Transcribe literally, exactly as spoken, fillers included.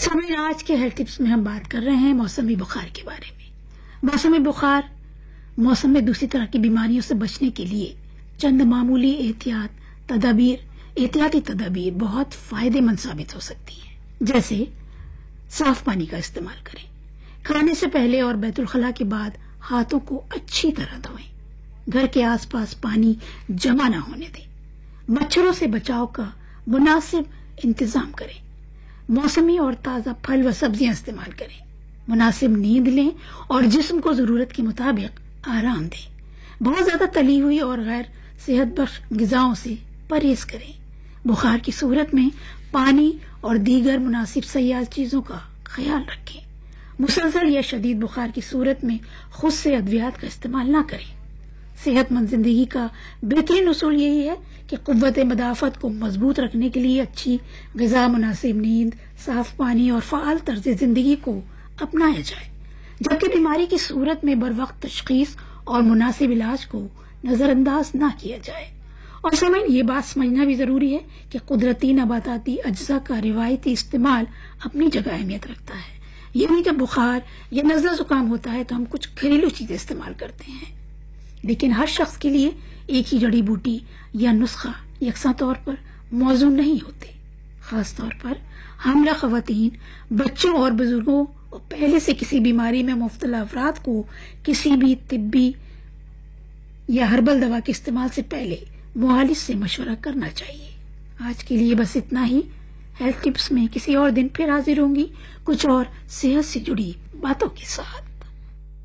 سامعین، آج کے ہیلتھ ٹپس میں ہم بات کر رہے ہیں موسمی بخار کے بارے میں۔ موسمی بخار موسم میں دوسری طرح کی بیماریوں سے بچنے کے لیے چند معمولی احتیاط تدابیر احتیاطی تدابیر بہت فائدے مند ثابت ہو سکتی ہیں، جیسے صاف پانی کا استعمال کریں، کھانے سے پہلے اور بیت الخلاء کے بعد ہاتھوں کو اچھی طرح دھوئیں، گھر کے آس پاس پانی جمع نہ ہونے دیں، مچھروں سے بچاؤ کا مناسب انتظام کریں، موسمی اور تازہ پھل و سبزیاں استعمال کریں، مناسب نیند لیں اور جسم کو ضرورت کے مطابق آرام دیں، بہت زیادہ تلی ہوئی اور غیر صحت بخش غذاؤں سے پرہیز کریں، بخار کی صورت میں پانی اور دیگر مناسب سیال چیزوں کا خیال رکھیں، مسلسل یا شدید بخار کی صورت میں خود سے ادویات کا استعمال نہ کریں۔ صحت مند زندگی کا بہترین اصول یہی ہے کہ قوت مدافعت کو مضبوط رکھنے کے لیے اچھی غذا، مناسب نیند، صاف پانی اور فعال طرز زندگی کو اپنایا جائے، جبکہ بیماری کی صورت میں بر وقت تشخیص اور مناسب علاج کو نظر انداز نہ کیا جائے۔ اور سامعین، یہ بات سمجھنا بھی ضروری ہے کہ قدرتی نباتاتی اجزاء کا روایتی استعمال اپنی جگہ اہمیت رکھتا ہے، یعنی جب بخار یا نزلہ زکام ہوتا ہے تو ہم کچھ گھریلو چیزیں استعمال کرتے ہیں، لیکن ہر شخص کے لیے ایک ہی جڑی بوٹی یا نسخہ یکساں طور پر موزوں نہیں ہوتے، خاص طور پر حاملہ خواتین، بچوں اور بزرگوں اور پہلے سے کسی بیماری میں مبتلا افراد کو کسی بھی طبی یا ہربل دوا کے استعمال سے پہلے معالج سے مشورہ کرنا چاہیے۔ آج کے لیے بس اتنا ہی۔ ہیلتھ ٹپس میں کسی اور دن پھر حاضر ہوں گی کچھ اور صحت سے جڑی باتوں کے ساتھ۔